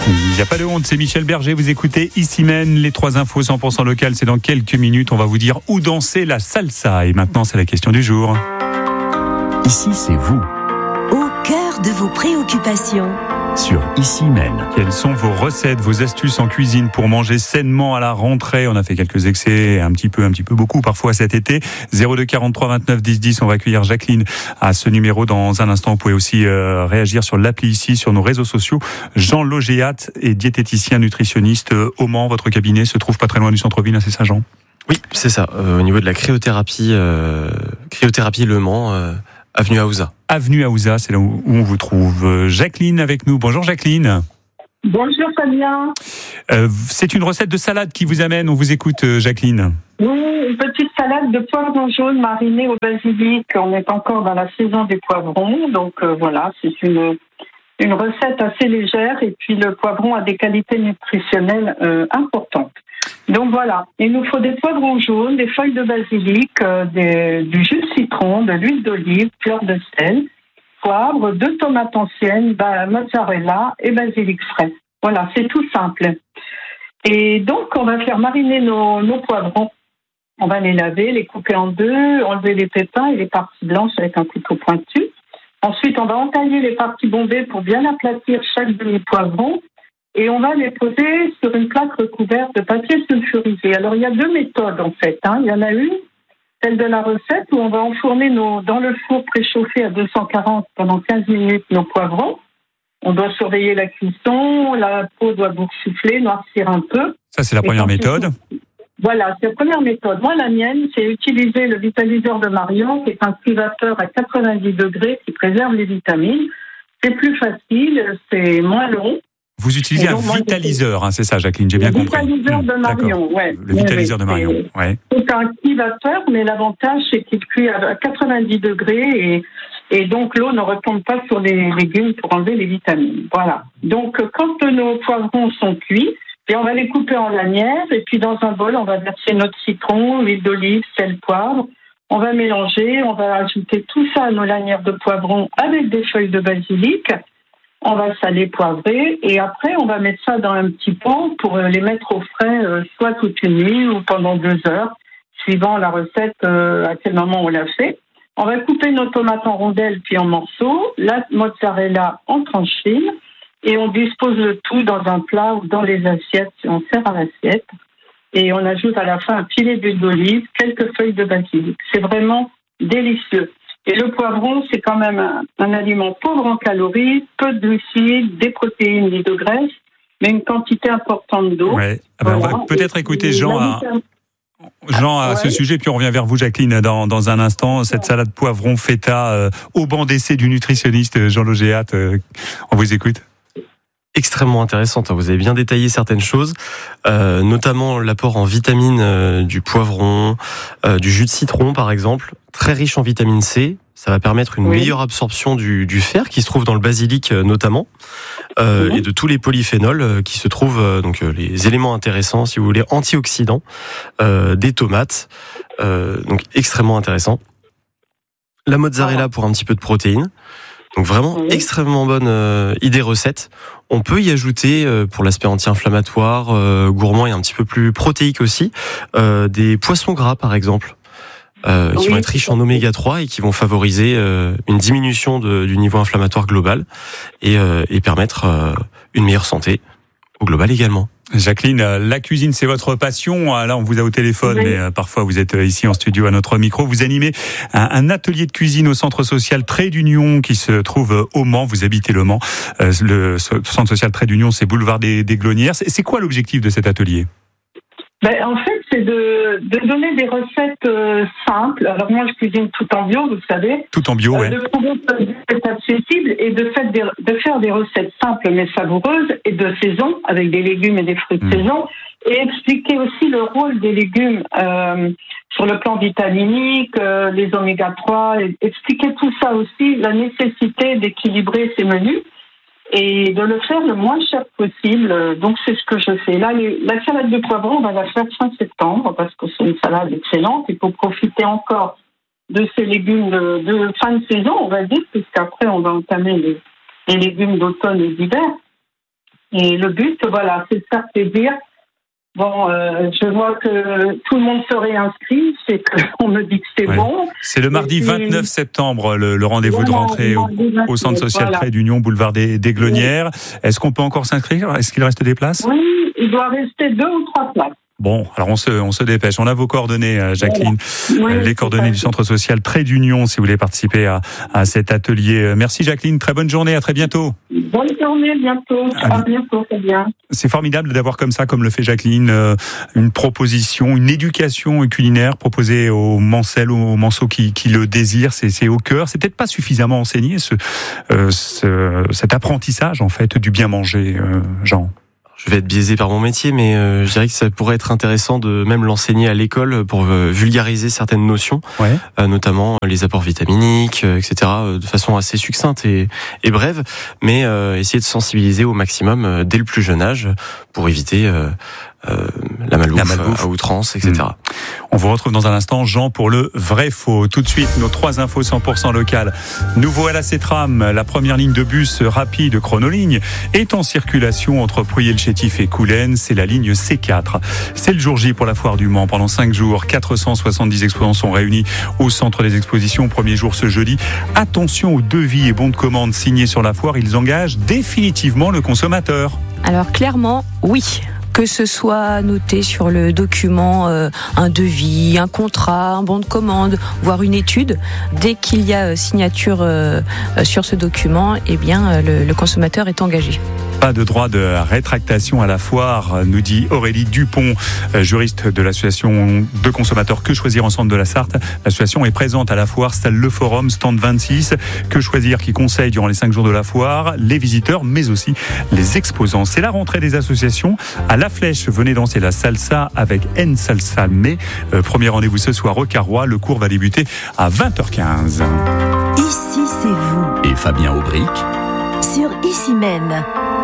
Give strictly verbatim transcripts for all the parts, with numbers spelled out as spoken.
Il n'y a pas de honte, c'est Michel Berger, vous écoutez Ici Même, les trois infos cent pour cent locales, c'est dans quelques minutes, on va vous dire où danser la salsa. Et maintenant, c'est la question du jour. Ici, c'est vous, au cœur de vos préoccupations. Sur Ici Même. Quelles sont vos recettes, vos astuces en cuisine pour manger sainement à la rentrée? On a fait quelques excès, un petit peu, un petit peu beaucoup parfois cet été. zéro deux quarante-trois vingt-neuf dix dix, on va accueillir Jacqueline à ce numéro dans un instant. Vous pouvez aussi euh, réagir sur l'appli ici, sur nos réseaux sociaux. Jean Logéat est diététicien nutritionniste au Mans. Votre cabinet se trouve pas très loin du centre-ville, hein, c'est ça, Jean? Oui, c'est ça. Euh, au niveau de la cryothérapie, euh, cryothérapie Le Mans, euh, avenue Aouza. Avenue Aouza, c'est là où on vous trouve. Jacqueline avec nous. Bonjour Jacqueline. Bonjour Fabien. Euh, c'est une recette de salade qui vous amène. On vous écoute, Jacqueline. Oui, une petite salade de poivrons jaunes marinés au basilic. On est encore dans la saison des poivrons, donc euh, voilà, c'est une une recette assez légère et puis le poivron a des qualités nutritionnelles euh, importantes. Donc voilà, il nous faut des poivrons jaunes, des feuilles de basilic, euh, des, du jus de citron, de l'huile d'olive, fleur de sel, poivre, deux tomates anciennes, bah, mozzarella et basilic frais. Voilà, c'est tout simple. Et donc, on va faire mariner nos, nos poivrons. On va les laver, les couper en deux, enlever les pépins et les parties blanches avec un couteau pointu. Ensuite, on va entailler les parties bombées pour bien aplatir chaque demi-poivron. Et on va les poser sur une plaque recouverte de papier sulfurisé. Alors, il y a deux méthodes, en fait. Hein. Il y en a une, celle de la recette, où on va enfourner nos, dans le four préchauffé à deux cent quarante pendant quinze minutes nos poivrons. On doit surveiller la cuisson, la peau doit boursoufler, noircir un peu. Ça, c'est la Et première méthode. C'est... Voilà, c'est la première méthode. Moi, la mienne, c'est utiliser le vitaliseur de Marion, qui est un privateur à quatre-vingt-dix degrés qui préserve les vitamines. C'est plus facile, c'est moins long. Vous utilisez donc, un moi, vitaliseur, hein, c'est ça, Jacqueline, j'ai bien le compris. Le vitaliseur de Marion, mmh, ouais. Le vitaliseur ouais, de Marion, c'est, ouais. C'est un activateur, mais l'avantage, c'est qu'il cuit à quatre-vingt-dix degrés et, et donc l'eau ne retombe pas sur les légumes pour enlever les vitamines. Voilà. Donc, quand nos poivrons sont cuits, et on va les couper en lanières et puis dans un bol, on va verser notre citron, l'huile d'olive, sel, poivre. On va mélanger, on va ajouter tout ça à nos lanières de poivrons avec des feuilles de basilic. On va saler, poivrer et après, on va mettre ça dans un petit pot pour les mettre au frais, euh, soit toute une nuit ou pendant deux heures, suivant la recette, euh, à quel moment on l'a fait. On va couper nos tomates en rondelles puis en morceaux, la mozzarella en tranches fines et on dispose le tout dans un plat ou dans les assiettes, si on sert à l'assiette. Et on ajoute à la fin un filet d'huile d'olive, quelques feuilles de basilic. C'est vraiment délicieux. Et le poivron, c'est quand même un, un aliment pauvre en calories, peu de glucides, des protéines et de graisse, mais une quantité importante d'eau. Ouais. Ah ben voilà. On va peut-être écouter Jean à, Jean à ouais. ce sujet, puis on revient vers vous, Jacqueline, dans, dans un instant. Cette salade poivron feta euh, au banc d'essai du nutritionniste Jean Logéat. Euh, on vous écoute. Extrêmement intéressante, vous avez bien détaillé certaines choses, euh, notamment l'apport en vitamines euh, du poivron, euh, du jus de citron par exemple, très riche en vitamine C, ça va permettre une oui. meilleure absorption du, du fer qui se trouve dans le basilic euh, notamment, euh, oui. et de tous les polyphénols euh, qui se trouvent, euh, donc euh, les éléments intéressants si vous voulez, antioxydants, euh, des tomates, euh, donc extrêmement intéressant. La mozzarella pour un petit peu de protéines. Donc vraiment oui. extrêmement bonne euh, idée recette. On peut y ajouter euh, pour l'aspect anti-inflammatoire, euh, gourmand et un petit peu plus protéique aussi, euh, des poissons gras par exemple, euh, oui. qui vont être riches en oméga trois et qui vont favoriser euh, une diminution de, du niveau inflammatoire global et, euh, et permettre euh, une meilleure santé au global également. Jacqueline, la cuisine, c'est votre passion. Là, on vous a au téléphone, oui. mais parfois vous êtes ici en studio à notre micro. Vous animez un, un atelier de cuisine au centre social Trait d'Union qui se trouve au Mans. Vous habitez le Mans. Le centre social Trait d'Union, c'est boulevard des, des Glonnières. C'est, c'est quoi l'objectif de cet atelier ? Ben, en fait, c'est de, de donner des recettes euh, simples. Alors moi, je cuisine tout en bio, vous savez. Tout en bio, euh, ouais. De trouver des recettes accessibles et de, fait des, de faire des recettes simples mais savoureuses et de saison, avec des légumes et des fruits de mmh. saison. Et expliquer aussi le rôle des légumes euh, sur le plan vitaminique, euh, les oméga trois. Et expliquer tout ça aussi, la nécessité d'équilibrer ces menus. Et de le faire le moins cher possible. Donc, c'est ce que je fais. Là, les, la salade de poivron, on va la faire fin septembre parce que c'est une salade excellente. Il faut profiter encore de ces légumes de, de fin de saison, on va dire, puisqu'après, on va entamer les, les légumes d'automne et d'hiver. Et le but, voilà, c'est de faire plaisir. Bon, euh, je vois que tout le monde se réinscrit, c'est qu'on me dit que c'est ouais. bon. C'est le mardi puis, vingt-neuf septembre, le, le rendez-vous voilà, de rentrée au, au Centre social voilà. Trait d'Union, boulevard des, des Glonnières. Oui. Est-ce qu'on peut encore s'inscrire ? Est-ce qu'il reste des places ? Oui, il doit rester deux ou trois places. Bon, alors on se, on se dépêche. On a vos coordonnées, Jacqueline. Voilà. Oui, les coordonnées du Centre social Trait d'Union, si vous voulez participer à, à cet atelier. Merci Jacqueline, très bonne journée, à très bientôt. Bonne journée, bientôt. À bientôt, c'est bien. C'est formidable d'avoir comme ça, comme le fait Jacqueline, euh, une proposition, une éducation culinaire proposée aux Mancelles, aux Manceaux qui, qui le désirent. C'est, c'est au cœur. C'est peut-être pas suffisamment enseigné, ce, euh, ce, cet apprentissage, en fait, du bien manger, euh, Jean. Je vais être biaisé par mon métier, mais euh, je dirais que ça pourrait être intéressant de même l'enseigner à l'école pour euh, vulgariser certaines notions, ouais. euh, notamment les apports vitaminiques, euh, et cetera, euh, de façon assez succincte et, et brève, mais euh, essayer de sensibiliser au maximum euh, dès le plus jeune âge pour éviter euh, euh, la malbouffe, la malbouffe à outrance, et cetera. Mmh. On vous retrouve dans un instant, Jean, pour le vrai faux. Tout de suite, nos trois infos cent pour cent locales. Nouveau à la Cétram, la première ligne de bus rapide Chronoligne est en circulation entre Pruyé-le-Chétif et Coulennes. C'est la ligne C quatre. C'est le jour J pour la foire du Mans. Pendant cinq jours, quatre cent soixante-dix exposants sont réunis au centre des expositions. Premier jour ce jeudi. Attention aux devis et bons de commande signés sur la foire. Ils engagent définitivement le consommateur. Alors clairement, oui. Que ce soit noté sur le document euh, un devis, un contrat, un bon de commande, voire une étude, dès qu'il y a euh, signature euh, sur ce document, eh bien euh, le, le consommateur est engagé. Pas de droit de rétractation à la foire, nous dit Aurélie Dupont, juriste de l'association de consommateurs Que Choisir Ensemble de la Sarthe. L'association est présente à la foire, salle Le Forum, stand vingt-six. Que Choisir qui conseille durant les cinq jours de la foire les visiteurs, mais aussi les exposants. C'est la rentrée des associations. À La Flèche, venez danser la salsa avec N Salsa Mais. Euh, premier rendez-vous ce soir au Carrois. Le cours va débuter à vingt heures quinze. Ici, c'est vous. Et Fabien Aubric sur Ici Même.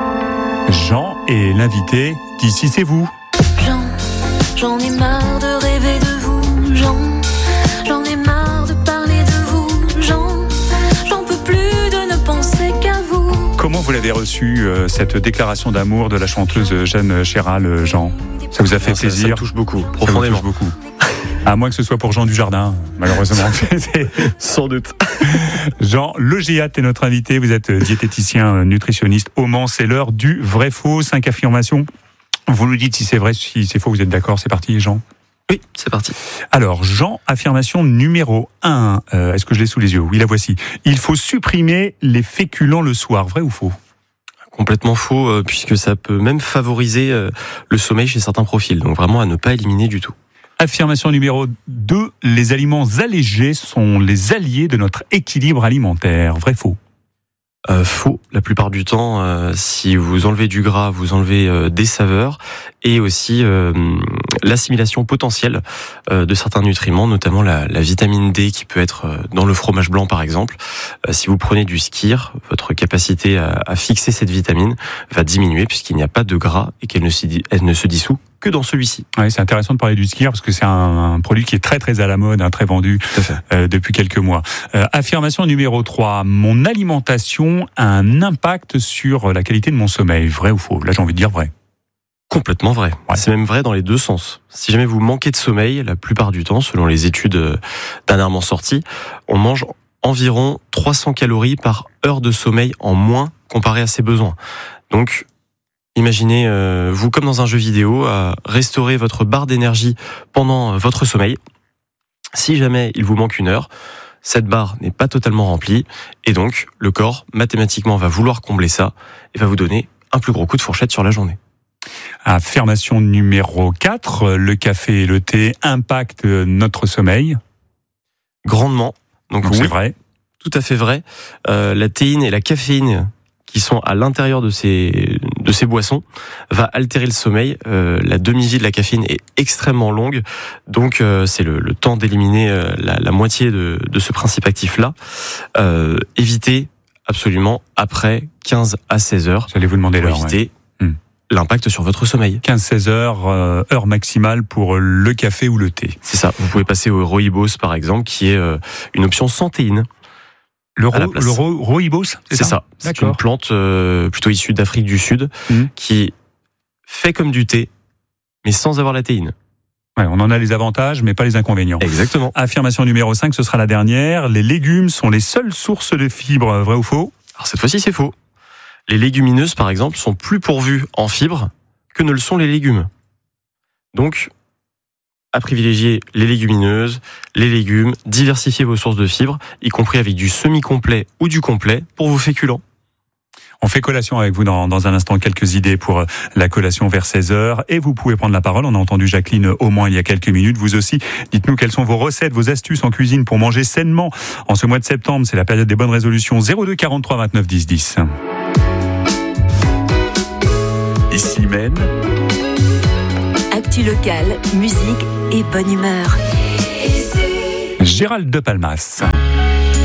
Jean est l'invité d'Ici c'est vous. Jean, j'en ai marre de rêver de vous, Jean. J'en ai marre de parler de vous, Jean. J'en peux plus de ne penser qu'à vous. Comment vous l'avez reçu, euh, cette déclaration d'amour de la chanteuse Jeanne Chéral, Jean ? Ça vous a fait ça, plaisir ? Ça me touche beaucoup, profondément. Ça me touche beaucoup. À moins que ce soit pour Jean Dujardin, malheureusement. Sans doute. Jean Logiat est notre invité. Vous êtes diététicien, nutritionniste au Mans. C'est l'heure du vrai faux. Cinq affirmations. Vous nous dites si c'est vrai, si c'est faux. Vous êtes d'accord ? C'est parti, Jean ? Oui, c'est parti. Alors, Jean, affirmation numéro un. Euh, est-ce que je l'ai sous les yeux ? Oui, la voici. Il faut supprimer les féculents le soir. Vrai ou faux ? Complètement faux, euh, puisque ça peut même favoriser euh, le sommeil chez certains profils. Donc vraiment à ne pas éliminer du tout. Affirmation numéro deux, les aliments allégés sont les alliés de notre équilibre alimentaire. Vrai, faux ? Euh, faux. La plupart du temps, euh, si vous enlevez du gras, vous enlevez euh, des saveurs et aussi euh, l'assimilation potentielle euh, de certains nutriments, notamment la, la vitamine D qui peut être euh, dans le fromage blanc par exemple. Euh, si vous prenez du skyr, votre capacité à, à fixer cette vitamine va diminuer puisqu'il n'y a pas de gras et qu'elle ne se, elle ne se dissout que dans celui-ci. Oui, c'est intéressant de parler du skyr parce que c'est un, un produit qui est très très à la mode, hein, très vendu euh, depuis quelques mois. Euh, affirmation numéro trois, mon alimentation a un impact sur la qualité de mon sommeil. Vrai ou faux ? Là, j'ai envie de dire vrai. Complètement vrai. Ouais. C'est même vrai dans les deux sens. Si jamais vous manquez de sommeil, la plupart du temps, selon les études dernièrement sorties, on mange environ trois cents calories par heure de sommeil en moins comparé à ses besoins. Donc, imaginez, euh, vous comme dans un jeu vidéo, à restaurer votre barre d'énergie pendant votre sommeil. Si jamais il vous manque une heure, cette barre n'est pas totalement remplie et donc le corps mathématiquement va vouloir combler ça et va vous donner un plus gros coup de fourchette sur la journée. Affirmation numéro quatre, le café et le thé impactent notre sommeil. Grandement. Donc, Donc oui, c'est vrai. Tout à fait vrai. Euh, la théine et la caféine qui sont à l'intérieur de ces de ces boissons va altérer le sommeil. Euh, la demi-vie de la caféine est extrêmement longue, donc euh, c'est le, le temps d'éliminer euh, la, la moitié de, de ce principe actif-là. Euh, évitez absolument après quinze à seize heures. J'allais vous demander l'heure. Évitez ouais. hmm. l'impact sur votre sommeil. quinze à seize heures, euh, heure maximale pour le café ou le thé. C'est ça. Vous pouvez passer au rooibos par exemple, qui est euh, une option sans théine. Le, à la ro- place. le ro- rooibos, c'est, C'est ça, ça. C'est D'accord. une plante euh, plutôt issue d'Afrique du Sud Mmh. qui fait comme du thé, mais sans avoir la théine. Ouais, on en a les avantages, mais pas les inconvénients. Exactement. Affirmation numéro cinq, ce sera la dernière. Les légumes sont les seules sources de fibres, vrai ou faux? Alors cette fois-ci, c'est faux. Les légumineuses, par exemple, sont plus pourvues en fibres que ne le sont les légumes. Donc, à privilégier les légumineuses, les légumes, diversifier vos sources de fibres, y compris avec du semi-complet ou du complet pour vos féculents. On fait collation avec vous dans, dans un instant, quelques idées pour la collation vers seize heures. Et vous pouvez prendre la parole. On a entendu Jacqueline au moins il y a quelques minutes. Vous aussi, dites-nous quelles sont vos recettes, vos astuces en cuisine pour manger sainement. En ce mois de septembre, c'est la période des bonnes résolutions. zéro deux quarante-trois vingt-neuf dix dix. Ici Maine, Actu locale, musique et bonne humeur. Gérald de Palmas.